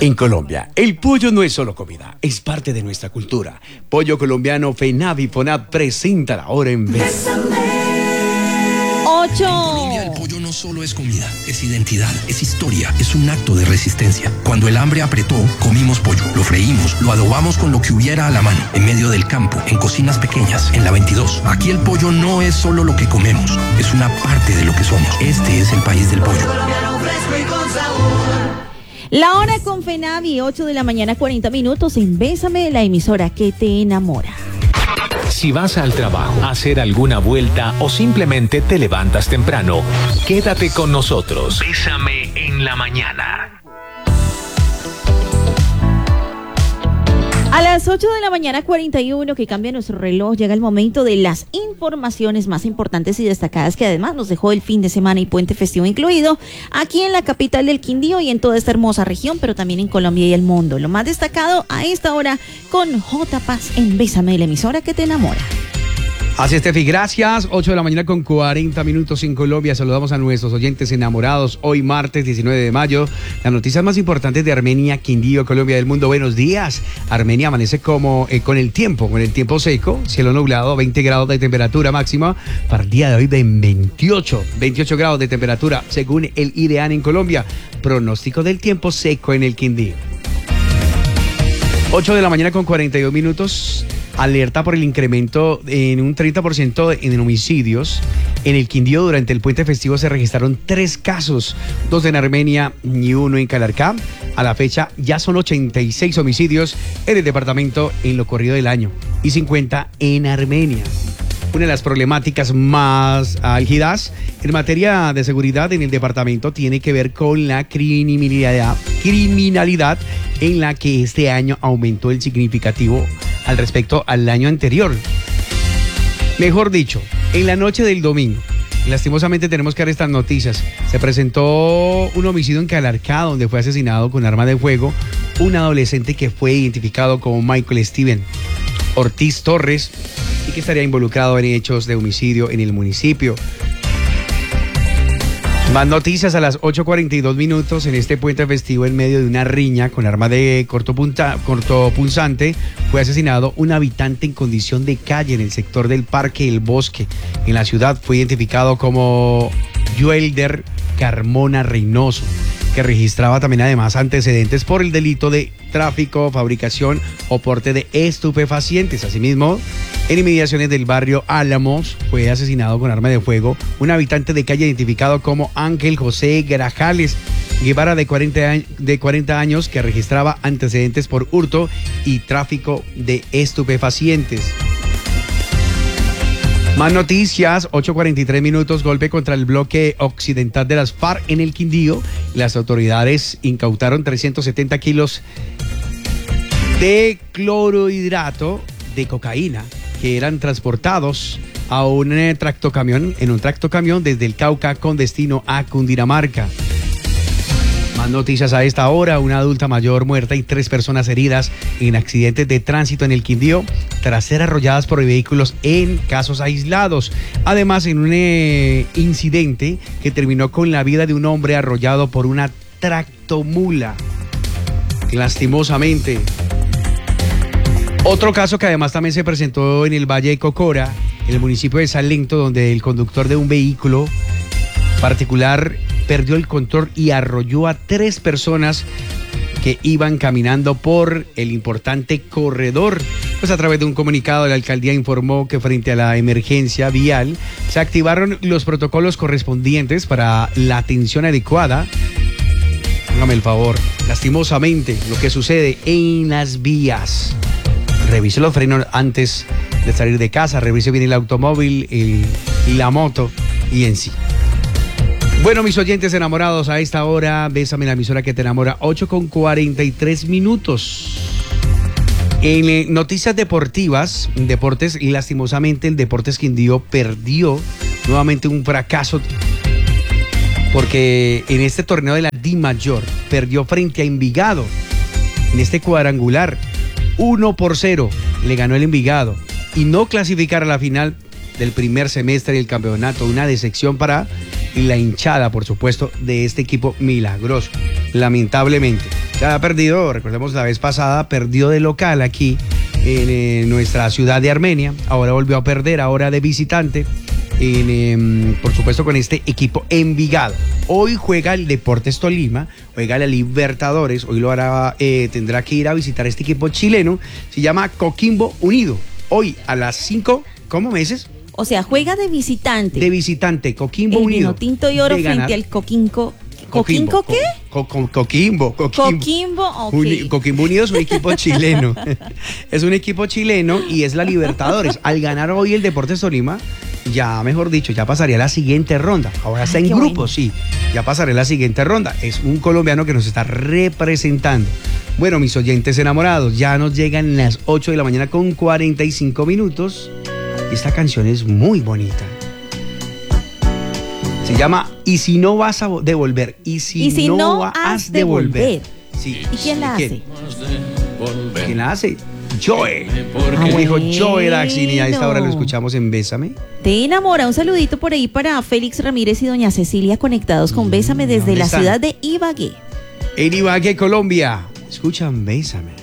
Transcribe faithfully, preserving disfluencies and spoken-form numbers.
En Colombia, el pollo no es solo comida, es parte de nuestra cultura. Pollo colombiano FENAV y FONAP presenta la hora en vez. Ocho. En Colombia el pollo no solo es comida, es identidad, es historia, es un acto de resistencia. Cuando el hambre apretó, comimos pollo, lo freímos, lo adobamos con lo que hubiera a la mano, en medio del campo, en cocinas pequeñas, en la veintidós. Aquí el pollo no es solo lo que comemos, es una parte de lo que somos. Este es el país del pollo. La hora con FENAV, ocho de la mañana, cuarenta minutos en Bésame, la emisora que te enamora. Si vas al trabajo, a hacer alguna vuelta o simplemente te levantas temprano, quédate con nosotros. Bésame en la mañana. A las ocho de la mañana, cuarenta y uno, que cambia nuestro reloj, llega el momento de las informaciones más importantes y destacadas que además nos dejó el fin de semana y puente festivo incluido, aquí en la capital del Quindío y en toda esta hermosa región, pero también en Colombia y el mundo. Lo más destacado a esta hora con J. Paz en Bésame, la emisora que te enamora. Así es, Tefi, gracias. ocho de la mañana con cuarenta minutos en Colombia. Saludamos a nuestros oyentes enamorados. Hoy martes diecinueve de mayo. Las noticias más importantes de Armenia, Quindío, Colombia, del mundo. Buenos días. Armenia amanece como eh, con el tiempo, con el tiempo seco, cielo nublado, veinte grados de temperatura máxima. Para el día de hoy, veintiocho, veintiocho grados de temperatura, según el IDEAN en Colombia. Pronóstico del tiempo seco en el Quindío. ocho de la mañana con cuarenta y dos minutos. Alerta por el incremento en un treinta por ciento en homicidios. En el Quindío durante el puente festivo se registraron tres casos, dos en Armenia y uno en Calarcá. A la fecha ya son ochenta y seis homicidios en el departamento en lo corrido del año y cincuenta en Armenia. Una de las problemáticas más álgidas en materia de seguridad en el departamento tiene que ver con la criminalidad, criminalidad en la que este año aumentó el significativo al respecto al año anterior. Mejor dicho, en la noche del domingo, lastimosamente tenemos que dar estas noticias. Se presentó un homicidio en Calarcá donde fue asesinado con arma de fuego un adolescente que fue identificado como Michael Steven Ortiz Torres y que estaría involucrado en hechos de homicidio en el municipio. Más noticias a las ocho cuarenta y dos minutos. En este puente festivo, en medio de una riña con arma de corto, punta, corto punzante, fue asesinado un habitante en condición de calle en el sector del Parque El Bosque. En la ciudad fue identificado como Joelder Carmona Reynoso, que registraba también además antecedentes por el delito de tráfico, fabricación o porte de estupefacientes. Asimismo, en inmediaciones del barrio Álamos fue asesinado con arma de fuego un habitante de calle identificado como Ángel José Grajales Guevara, de cuarenta años, que registraba antecedentes por hurto y tráfico de estupefacientes. Más noticias, ocho cuarenta y tres minutos, golpe contra el bloque occidental de las FARC en el Quindío. Las autoridades incautaron trescientos setenta kilos de clorhidrato de cocaína que eran transportados a un eh, tractocamión, en un tractocamión desde el Cauca con destino a Cundinamarca. Más noticias a esta hora, una adulta mayor muerta y tres personas heridas en accidentes de tránsito en el Quindío tras ser arrolladas por vehículos en casos aislados. Además, en un eh, incidente que terminó con la vida de un hombre arrollado por una tractomula. Lastimosamente. Otro caso que además también se presentó en el Valle de Cocora, en el municipio de Salento, donde el conductor de un vehículo particular perdió el control y arrolló a tres personas que iban caminando por el importante corredor. Pues a través de un comunicado, la alcaldía informó que frente a la emergencia vial se activaron los protocolos correspondientes para la atención adecuada. Hágame el favor, lastimosamente, lo que sucede en las vías. Revise los frenos antes de salir de casa, revise bien el automóvil el, y la moto y en sí. Bueno, mis oyentes enamorados, a esta hora, Bésame, la emisora que te enamora, ocho con cuarenta y tres minutos. En eh, noticias deportivas, deportes, y lastimosamente el Deportes Quindío perdió nuevamente un fracaso, porque en este torneo de la Di Mayor perdió frente a Envigado, en este cuadrangular. uno por cero le ganó el Envigado y no clasificar a la final del primer semestre del campeonato. Una decepción para la hinchada, por supuesto, de este equipo milagroso, lamentablemente. Ya ha perdido, recordemos la vez pasada, perdió de local aquí en eh, nuestra ciudad de Armenia. Ahora volvió a perder, ahora de visitante. En, eh, por supuesto con este equipo Envigado. Hoy juega el Deportes Tolima, juega la Libertadores, hoy lo hará, eh, tendrá que ir a visitar este equipo chileno, se llama Coquimbo Unido. Hoy a las cinco, ¿cómo meses? O sea, juega de visitante. De visitante, Coquimbo el Unido. Vino tinto y oro de frente ganar. al Coquinco. ¿Coquinco qué? Co- co- Coquimbo, Coquimbo. Coquimbo, ok. Uni- Coquimbo Unido es un equipo chileno. Es un equipo chileno y es la Libertadores. Al ganar hoy el Deportes Tolima, ya mejor dicho, ya pasaría a la siguiente ronda. Ahora está Ay, en qué grupo, bueno. sí. Ya pasaré a la siguiente ronda. Es un colombiano que nos está representando. Bueno, mis oyentes enamorados, ya nos llegan las ocho de la mañana con cuarenta y cinco minutos. Y esta canción es muy bonita. Se llama Y si no vas a devolver. Y si, Y si no, no vas has a de devolver. volver. Sí. ¿Y quién la hace? ¿Quién la hace? Joe. Ah, Dijo bueno. Joe Daxini. A esta hora lo escuchamos en Bésame. Te enamora. Un saludito por ahí para Félix Ramírez y doña Cecilia conectados con Bésame desde ¿Dónde la están? ciudad de Ibagué. En Ibagué, Colombia. Escuchan Bésame.